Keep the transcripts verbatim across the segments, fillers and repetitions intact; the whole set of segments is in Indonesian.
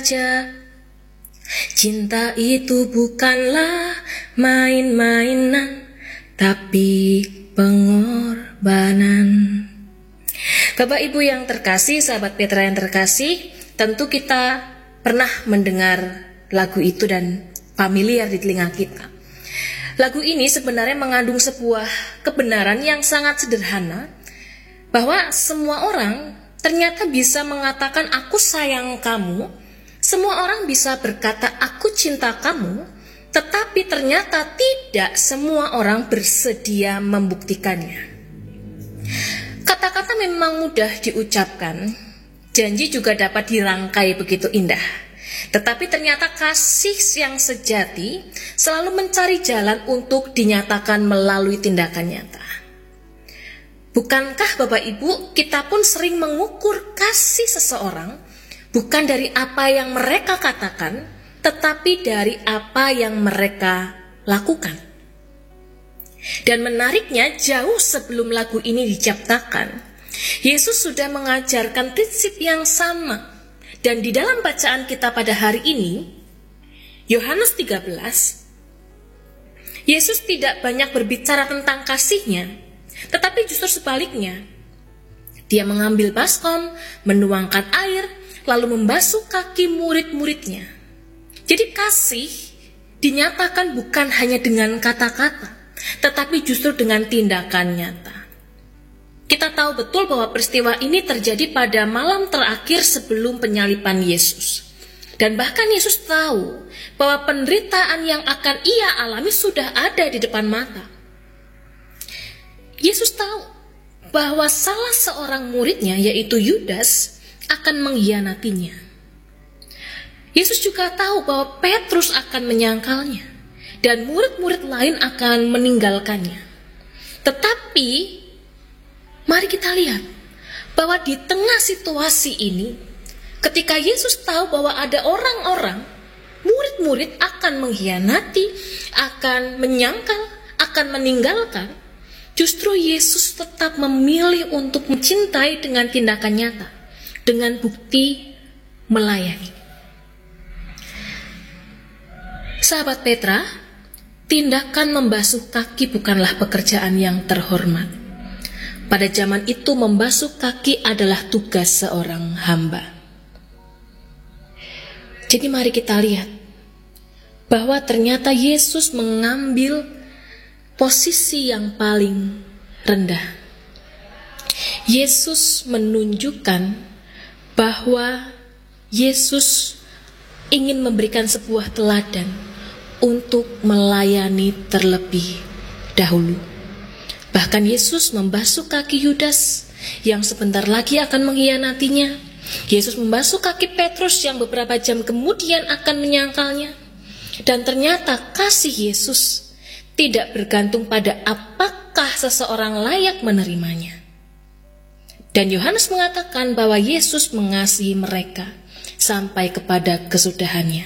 saja. Cinta itu bukanlah main-mainan, tapi pengorbanan. Bapak Ibu yang terkasih, sahabat Petra yang terkasih, tentu kita pernah mendengar lagu itu dan familiar di telinga kita. Lagu ini sebenarnya mengandung sebuah kebenaran yang sangat sederhana, bahwa semua orang ternyata bisa mengatakan aku sayang kamu. Semua orang bisa berkata aku cinta kamu, tetapi ternyata tidak semua orang bersedia membuktikannya. Kata-kata memang mudah diucapkan, janji juga dapat dirangkai begitu indah. Tetapi ternyata kasih yang sejati selalu mencari jalan untuk dinyatakan melalui tindakan nyata. Bukankah Bapak Ibu, kita pun sering mengukur kasih seseorang bukan dari apa yang mereka katakan, tetapi dari apa yang mereka lakukan. Dan menariknya, jauh sebelum lagu ini diciptakan, Yesus sudah mengajarkan prinsip yang sama. Dan di dalam bacaan kita pada hari ini, Yohanes tiga belas, Yesus tidak banyak berbicara tentang kasihnya, tetapi justru sebaliknya. Dia mengambil baskom, menuangkan air, lalu membasuh kaki murid-muridnya. Jadi kasih dinyatakan bukan hanya dengan kata-kata, tetapi justru dengan tindakan nyata. Kita tahu betul bahwa peristiwa ini terjadi pada malam terakhir sebelum penyaliban Yesus. Dan bahkan Yesus tahu bahwa penderitaan yang akan ia alami sudah ada di depan mata. Yesus tahu bahwa salah seorang muridnya, yaitu Yudas, akan mengkhianatinya. Yesus juga tahu bahwa Petrus akan menyangkalnya dan murid-murid lain akan meninggalkannya. Tetapi mari kita lihat bahwa di tengah situasi ini, ketika Yesus tahu bahwa ada orang-orang, murid-murid akan mengkhianati, akan menyangkal, akan meninggalkan, justru Yesus tetap memilih untuk mencintai dengan tindakan nyata, dengan bukti melayani. Sahabat Petra, tindakan membasuh kaki bukanlah pekerjaan yang terhormat. Pada zaman itu membasuh kaki adalah tugas seorang hamba. Jadi mari kita lihat bahwa ternyata Yesus mengambil posisi yang paling rendah. Yesus menunjukkan bahwa Yesus ingin memberikan sebuah teladan untuk melayani terlebih dahulu. Bahkan Yesus membasuh kaki Yudas yang sebentar lagi akan mengkhianatinya. Yesus membasuh kaki Petrus yang beberapa jam kemudian akan menyangkalnya. Dan ternyata kasih Yesus tidak bergantung pada apakah seseorang layak menerimanya. Dan Yohanes mengatakan bahwa Yesus mengasihi mereka sampai kepada kesudahannya.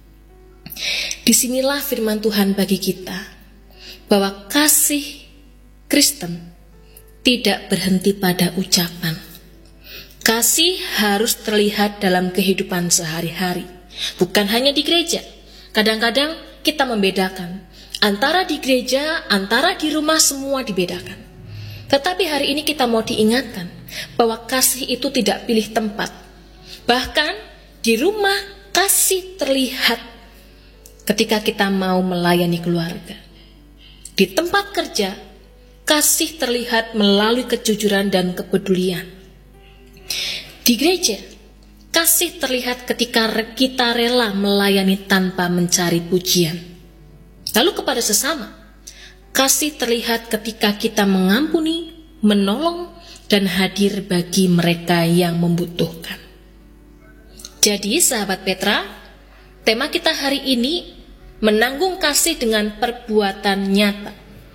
Disinilah firman Tuhan bagi kita, bahwa kasih Kristen tidak berhenti pada ucapan. Kasih harus terlihat dalam kehidupan sehari-hari, bukan hanya di gereja. Kadang-kadang kita membedakan antara di gereja, antara di rumah, semua dibedakan. Tetapi hari ini kita mau diingatkan bahwa kasih itu tidak pilih tempat. Bahkan di rumah kasih terlihat ketika kita mau melayani keluarga. Di tempat kerja kasih terlihat melalui kejujuran dan kepedulian. Di gereja kasih terlihat ketika kita rela melayani tanpa mencari pujian. Lalu kepada sesama, kasih terlihat ketika kita mengampuni, menolong, dan hadir bagi mereka yang membutuhkan. Jadi sahabat Petra, tema kita hari ini menanggung kasih dengan perbuatan nyata.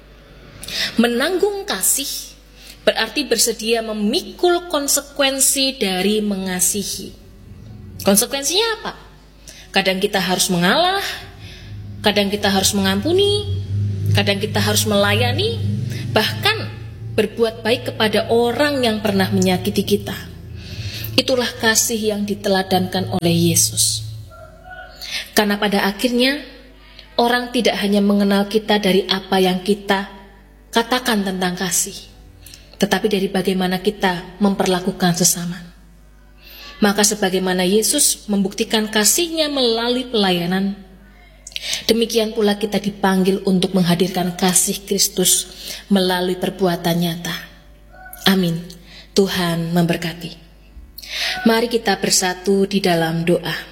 Menanggung kasih berarti bersedia memikul konsekuensi dari mengasihi. Konsekuensinya apa? Kadang kita harus mengalah, kadang kita harus mengampuni, kadang kita harus melayani, bahkan berbuat baik kepada orang yang pernah menyakiti kita. Itulah kasih yang diteladankan oleh Yesus. Karena pada akhirnya orang tidak hanya mengenal kita dari apa yang kita katakan tentang kasih, tetapi dari bagaimana kita memperlakukan sesama. Maka sebagaimana Yesus membuktikan kasih-Nya melalui pelayanan, demikian pula kita dipanggil untuk menghadirkan kasih Kristus melalui perbuatan nyata. Amin. Tuhan memberkati. Mari kita bersatu di dalam doa.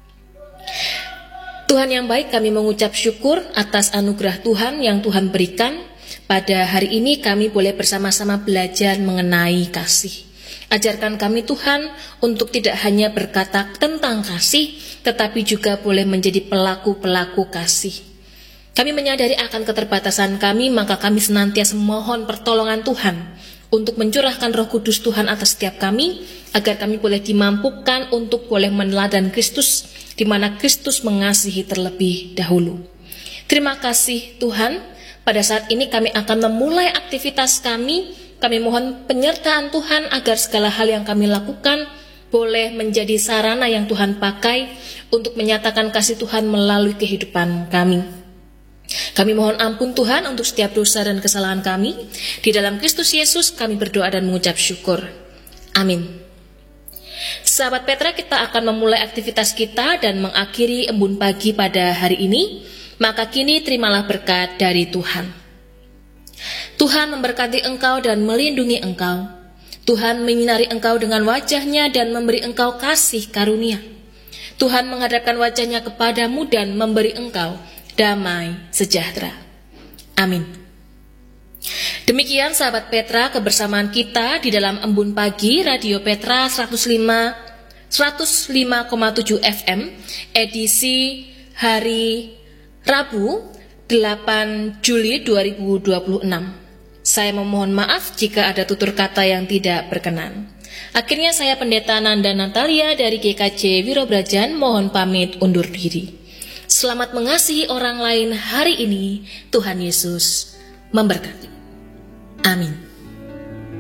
Tuhan yang baik, kami mengucap syukur atas anugerah Tuhan yang Tuhan berikan. Pada hari ini kami boleh bersama-sama belajar mengenai kasih. Ajarkan kami Tuhan untuk tidak hanya berkata tentang kasih, tetapi juga boleh menjadi pelaku-pelaku kasih. Kami menyadari akan keterbatasan kami, maka kami senantiasa mohon pertolongan Tuhan untuk mencurahkan Roh Kudus Tuhan atas setiap kami, agar kami boleh dimampukan untuk boleh meneladan Kristus, di mana Kristus mengasihi terlebih dahulu. Terima kasih Tuhan, pada saat ini kami akan memulai aktivitas kami. Kami mohon penyertaan Tuhan agar segala hal yang kami lakukan boleh menjadi sarana yang Tuhan pakai untuk menyatakan kasih Tuhan melalui kehidupan kami. Kami mohon ampun Tuhan untuk setiap dosa dan kesalahan kami. Di dalam Kristus Yesus kami berdoa dan mengucap syukur. Amin. Sahabat Petra, kita akan memulai aktivitas kita dan mengakhiri embun pagi pada hari ini. Maka kini terimalah berkat dari Tuhan. Tuhan memberkati engkau dan melindungi engkau. Tuhan menyinari engkau dengan wajah-Nya dan memberi engkau kasih karunia. Tuhan menghadapkan wajah-Nya kepadamu dan memberi engkau damai sejahtera. Amin. Demikian sahabat Petra, kebersamaan kita di dalam embun pagi Radio Petra seratus lima koma tujuh F M edisi hari Rabu delapan Juli dua ribu dua puluh enam. Saya memohon maaf jika ada tutur kata yang tidak berkenan. Akhirnya saya Pendeta Nanda Natalia dari G K J Wirobrajan mohon pamit undur diri. Selamat mengasihi orang lain hari ini. Tuhan Yesus memberkati. Amin.